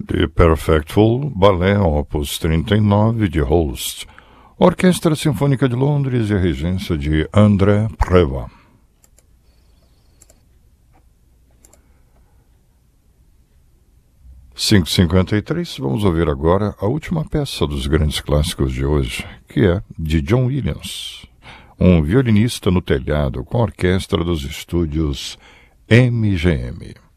The Perfect Fool, Balé Opus 39 de Holst, Orquestra Sinfônica de Londres e a regência de André Preva. Cinco 53, vamos ouvir agora a última peça dos grandes clássicos de hoje, que é de John Williams, um violinista no telhado com a orquestra dos estúdios MGM.